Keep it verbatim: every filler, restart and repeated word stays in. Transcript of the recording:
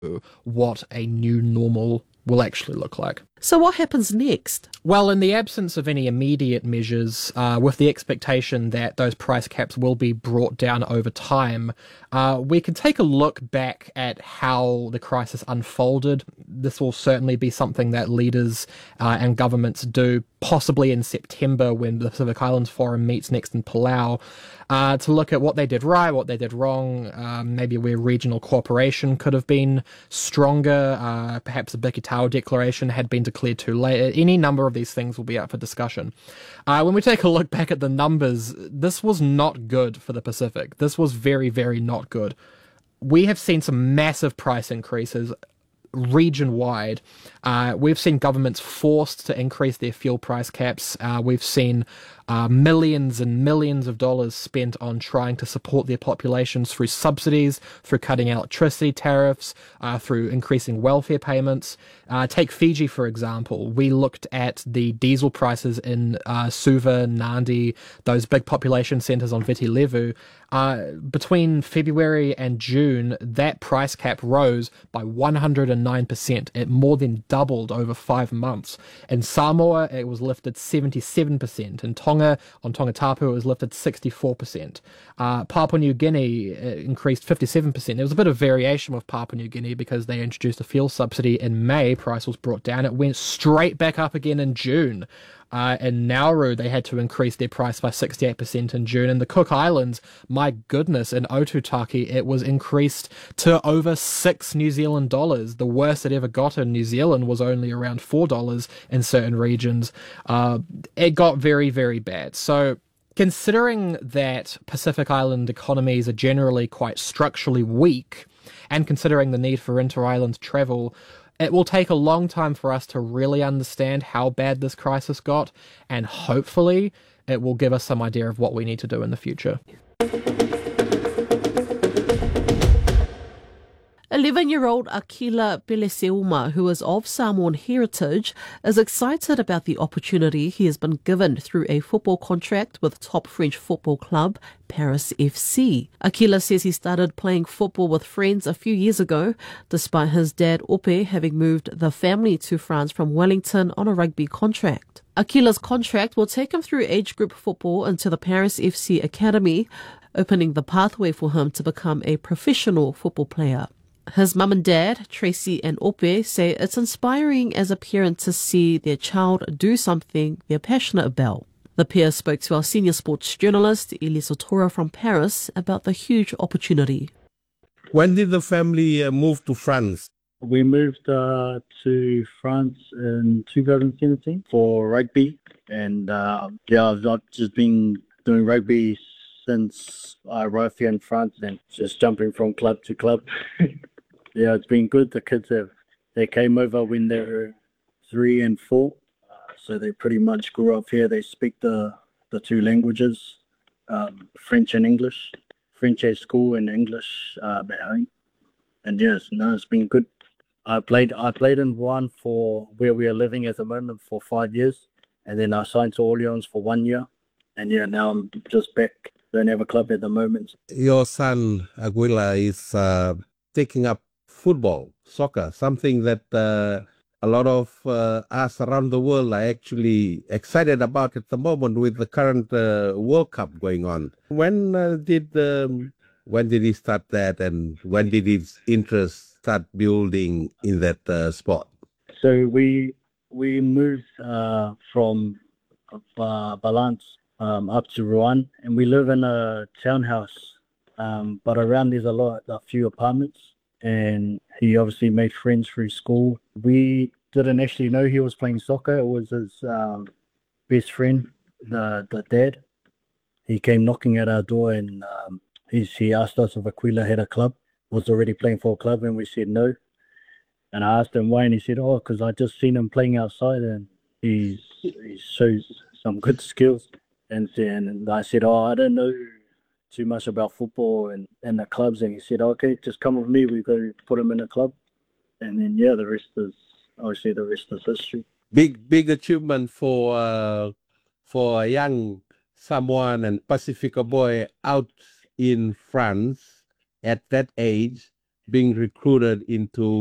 what a new normal will actually look like. So what happens next? Well, in the absence of any immediate measures, uh, with the expectation that those price caps will be brought down over time, uh, we can take a look back at how the crisis unfolded. This will certainly be something that leaders uh, and governments do, possibly in September when the Pacific Islands Forum meets next in Palau, uh, to look at what they did right, what they did wrong, um, maybe where regional cooperation could have been stronger, uh, perhaps the Bikitao Declaration had been declared too late. Any number of these things will be up for discussion. Uh, when we take a look back at the numbers, this was not good for the Pacific. This was very, very not good. We have seen some massive price increases region-wide. Uh, we've seen governments forced to increase their fuel price caps. Uh, we've seen uh, millions and millions of dollars spent on trying to support their populations through subsidies, through cutting electricity tariffs, uh, through increasing welfare payments. Uh, take Fiji, for example. We looked at the diesel prices in uh, Suva, Nadi, those big population centres on Viti Levu. Uh, between February and June, that price cap rose by one hundred nine percent. It more than doubled over five months. In Samoa, it was lifted seventy-seven percent. In Tonga, on Tongatapu, it was lifted sixty-four percent. Uh, Papua New Guinea uh, increased fifty-seven percent. There was a bit of variation with Papua New Guinea because they introduced a fuel subsidy in May. Price was brought down. It went straight back up again in June. Uh, in Nauru, they had to increase their price by sixty-eight percent in June. In the Cook Islands, my goodness, in Otutaki, it was increased to over six New Zealand dollars. The worst it ever got in New Zealand was only around four dollars in certain regions. Uh, it got very, very bad. So, considering that Pacific Island economies are generally quite structurally weak, and considering the need for inter-island travel, it will take a long time for us to really understand how bad this crisis got, and hopefully it will give us some idea of what we need to do in the future. eleven-year-old Akila Peleseuma, who is of Samoan heritage, is excited about the opportunity he has been given through a football contract with top French football club Paris F C. Akila says he started playing football with friends a few years ago, despite his dad Ope having moved the family to France from Wellington on a rugby contract. Akila's contract will take him through age group football into the Paris F C Academy, opening the pathway for him to become a professional football player. His mum and dad, Tracy and Ope, say it's inspiring as a parent to see their child do something they're passionate about. The pair spoke to our senior sports journalist, Elise Otora from Paris, about the huge opportunity. When did the family uh, move to France? We moved uh, to France in two thousand seventeen for rugby. And uh, yeah, I've not just been doing rugby since I arrived here in France and just jumping from club to club. Yeah, it's been good. The kids have, they came over when they were three and four. Uh, so they pretty much grew up here. They speak the, the two languages, um, French and English. French at school and English uh, at home. And yes, no, it's been good. I played I played in one for where we are living at the moment for five years. And then I signed to Orleans for one year. And yeah, now I'm just back. Don't have a club at the moment. Your son, Aguila, is uh, taking up football, soccer, something that uh, a lot of uh, us around the world are actually excited about at the moment with the current uh, World Cup going on. When uh, did um, when did he start that, and when did his interest start building in that uh, sport? So we we moved uh, from uh, Balance um, up to Rouen, and we live in a townhouse, um, but around there's a lot, a few apartments. And he obviously made friends through school. We didn't actually know he was playing soccer. It was his um, best friend, the the dad. He came knocking at our door, and um, he, he asked us if Aquila had a club, was already playing for a club, and we said no. And I asked him why, and he said, oh, because I just seen him playing outside, and he's, he shows some good skills. And, and I said, oh, I don't know too much about football and, and the clubs, and he said, okay, just come with me, we go put him in a club. And then yeah, the rest is obviously the rest is history. Big big achievement for uh, for a young Samoan and Pacifica boy out in France at that age, being recruited into